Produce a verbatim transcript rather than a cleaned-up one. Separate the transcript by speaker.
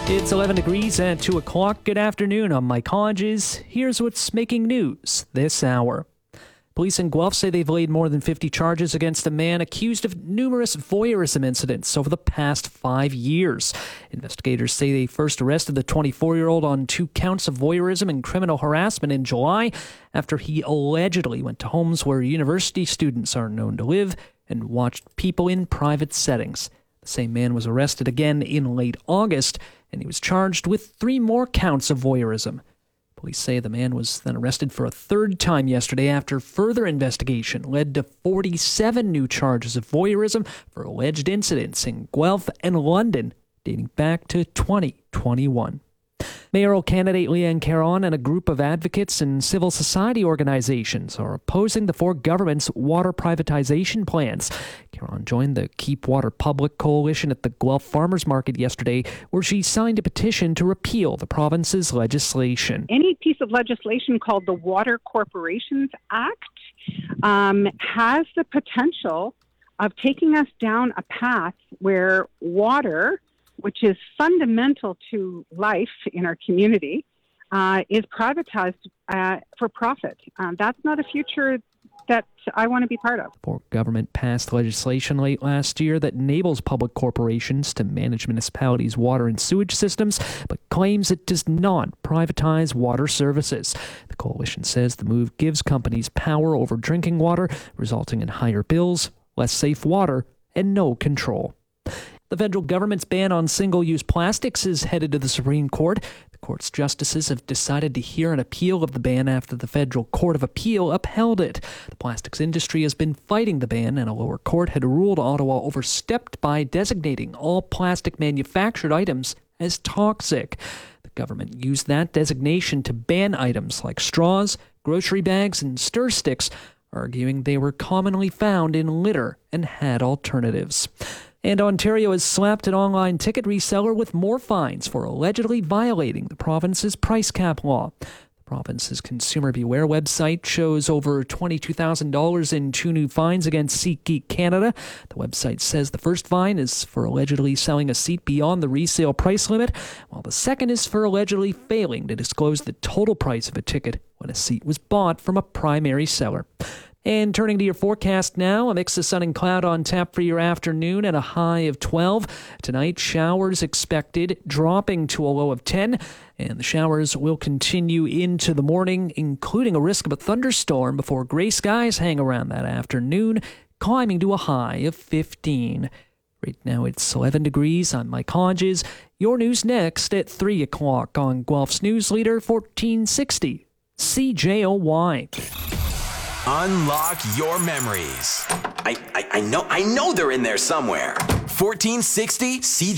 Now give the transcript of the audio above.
Speaker 1: It's eleven degrees at two o'clock. Good afternoon. I'm Mike Hodges. Here's what's making news this hour. Police in Guelph say they've laid more than fifty charges against a man accused of numerous voyeurism incidents over the past five years. Investigators say they first arrested the twenty-four-year-old on two counts of voyeurism and criminal harassment in July after he allegedly went to homes where university students are known to live and watched people in private settings. The same man was arrested again in late August, and he was charged with three more counts of voyeurism. Police say the man was then arrested for a third time yesterday after further investigation led to forty-seven new charges of voyeurism for alleged incidents in Guelph and London dating back to twenty twenty-one. Mayoral candidate Leanne Caron and a group of advocates and civil society organizations are opposing the Ford government's water privatization plans. Caron joined the Keep Water Public Coalition at the Guelph Farmers Market yesterday, where she signed a petition to repeal the province's legislation.
Speaker 2: Any piece of legislation called the Water Corporations Act um, has the potential of taking us down a path where water, which is fundamental to life in our community, uh, is privatized uh, for profit. Um, that's not a future that I want to be part of.
Speaker 1: The government passed legislation late last year that enables public corporations to manage municipalities' water and sewage systems, but claims it does not privatize water services. The coalition says the move gives companies power over drinking water, resulting in higher bills, less safe water, and no control. The federal government's ban on single-use plastics is headed to the Supreme Court. The court's justices have decided to hear an appeal of the ban after the Federal Court of Appeal upheld it. The plastics industry has been fighting the ban, and a lower court had ruled Ottawa overstepped by designating all plastic manufactured items as toxic. The government used that designation to ban items like straws, grocery bags, and stir sticks, arguing they were commonly found in litter and had alternatives. And Ontario has slapped an online ticket reseller with more fines for allegedly violating the province's price cap law. The province's Consumer Beware website shows over twenty-two thousand dollars in two new fines against SeatGeek Canada. The website says the first fine is for allegedly selling a seat beyond the resale price limit, while the second is for allegedly failing to disclose the total price of a ticket when a seat was bought from a primary seller. And turning to your forecast now, a mix of sun and cloud on tap for your afternoon and a high of twelve. Tonight, showers expected, dropping to a low of ten. And the showers will continue into the morning, including a risk of a thunderstorm before gray skies hang around that afternoon, climbing to a high of fifteen. Right now, it's eleven degrees. I'm Mike Hodges. Your news next at three o'clock on Guelph's News Leader fourteen sixty C J O Y.
Speaker 3: Unlock your memories. I, I, I know I know they're in there somewhere. fourteen sixty C J